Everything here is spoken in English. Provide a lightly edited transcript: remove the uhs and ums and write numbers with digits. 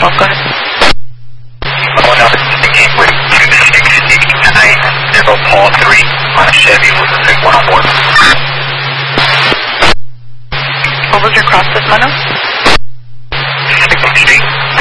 12, go ahead. Going up speaking with 269 Zero Paul 3 on a Chevy with a big one on board. What was your cross this, Mano?